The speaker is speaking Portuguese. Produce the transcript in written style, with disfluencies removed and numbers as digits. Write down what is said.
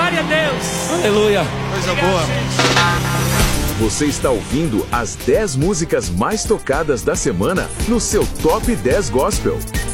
Glória a Deus. Aleluia. Coisa boa. Você está ouvindo as 10 músicas mais tocadas da semana no seu Top 10 Gospel.